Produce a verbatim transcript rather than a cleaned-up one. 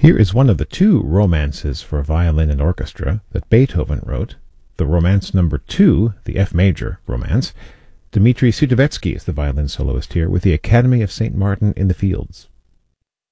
Here is one of the two romances for violin and orchestra that Beethoven wrote, the Romance Number Two, the F major Romance. Dmitri Sudovetsky is the violin soloist here with the Academy of Saint Martin in the Fields.